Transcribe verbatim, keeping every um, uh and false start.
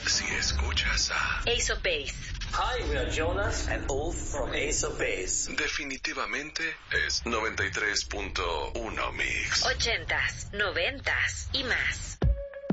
si escuchas a Ace of Base. Hi, we are Jonas and Ulf from Ace of Base. Definitivamente es noventa y tres punto uno Mix. Ochentas, noventas y más.